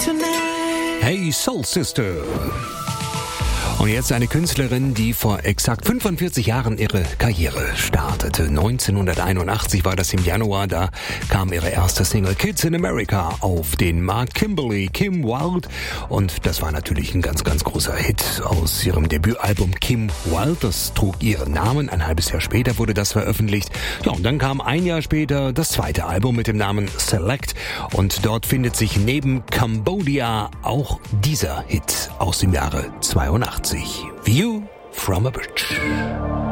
Hey Soul Sister. Und jetzt eine Künstlerin, die vor exakt 45 Jahren ihre Karriere startete. 1981 war das im Januar, da kam ihre erste Single Kids in America auf den Markt. Kimberly Kim Wilde. Und das war natürlich ein ganz, ganz großer Hit aus ihrem Debütalbum Kim Wilde. Das trug ihren Namen. Ein halbes Jahr später wurde das veröffentlicht. Ja, und dann kam ein Jahr später das zweite Album mit dem Namen Select. Und dort findet sich neben Cambodia auch dieser Hit aus dem Jahre 82. View from a Bridge.